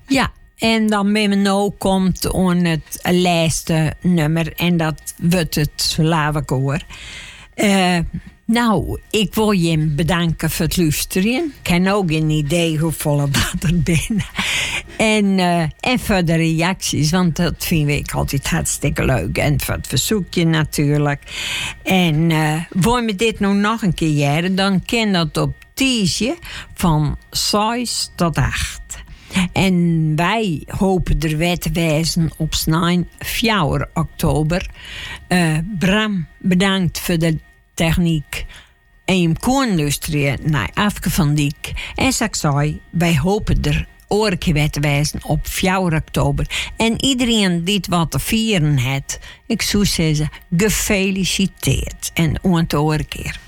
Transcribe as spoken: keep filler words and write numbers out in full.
Ja, en dan met me nou komt on het laatste nummer. En dat wordt het Slavenkoor. Uh, nou, ik wil je bedanken voor het luisteren. Ik heb ook geen idee hoeveel dat er binnen. En, uh, en voor de reacties, want dat vind ik altijd hartstikke leuk. En voor het verzoekje natuurlijk. En uh, wil je dit nou nog een keer jaren, dan kan dat op tiesje van zes tot acht. En wij hopen er weer te wijzen op vier oktober. Uh, Bram, bedankt voor de techniek. En je kon luisteren naar Afke van Diek. En ik zei, wij hopen er oortje weer te wijzen op vier oktober. En iedereen die het wat te vieren heeft, ik zou zeggen, gefeliciteerd. En een keer.